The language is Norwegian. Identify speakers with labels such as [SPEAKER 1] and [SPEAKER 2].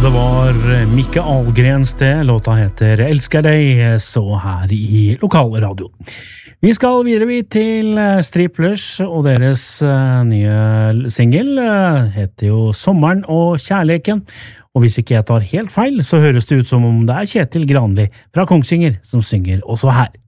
[SPEAKER 1] det var Mikke Ahlgrens det. Låta heter Elsker deg, så her i lokalradio. Vi skal videre til Striplers, og deres nye single heter jo Sommeren og kjærleken. Og hvis ikke jeg tar helt feil, så høres det ut som om det er Kjetil Granli fra Kongsvinger som synger også her.